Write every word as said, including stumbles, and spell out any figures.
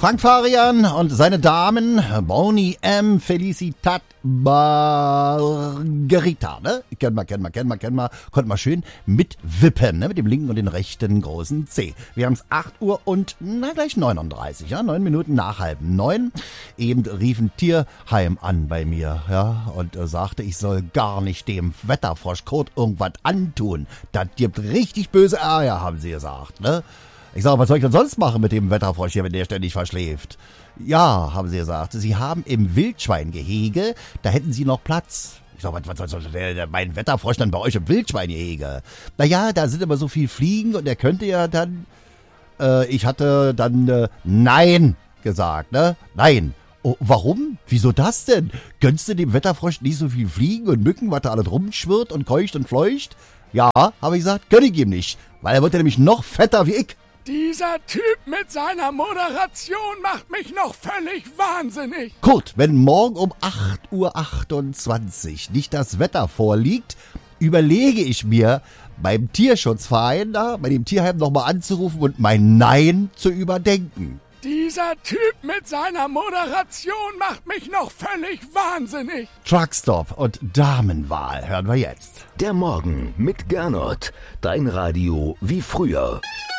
Frank Farian und seine Damen, Bonnie M. Felicitat Margarita, ne? Kennen wir, kennen wir, kennen wir, kennen wir. Konnte man schön mitwippen, ne? Mit dem linken und dem rechten großen C. Wir haben es acht Uhr und, na gleich neununddreißig, ja? Neun Minuten nach halb neun. Eben rief ein Tierheim an bei mir, ja? Und äh, sagte, ich soll gar nicht dem Wetterfrosch Kurt irgendwas antun. Das gibt richtig böse Ärger, haben sie gesagt, ne? Ich sage, was soll ich denn sonst machen mit dem Wetterfrosch hier, wenn der ständig verschläft? Ja, haben sie gesagt, sie haben im Wildschweingehege, da hätten sie noch Platz. Ich sage, was, was soll der, der, mein Wetterfrosch dann bei euch im Wildschweingehege? Naja, da sind immer so viel Fliegen und er könnte ja dann, äh, ich hatte dann äh, Nein gesagt, ne? Nein. Oh, warum? Wieso das denn? Gönnst du dem Wetterfrosch nicht so viel Fliegen und Mücken, was da alles rumschwirrt und keucht und fleucht? Ja, habe ich gesagt, gönn ich ihm nicht, weil er wird ja nämlich noch fetter wie ich. Dieser Typ mit seiner Moderation macht mich noch völlig wahnsinnig. Kurt, wenn morgen um acht Uhr achtundzwanzig nicht das Wetter vorliegt, überlege ich mir, beim Tierschutzverein da, bei dem Tierheim nochmal anzurufen und mein Nein zu überdenken. Dieser Typ mit seiner Moderation macht mich noch völlig wahnsinnig. Truckstop und Damenwahl hören wir jetzt. Der Morgen mit Gernot. Dein Radio wie früher.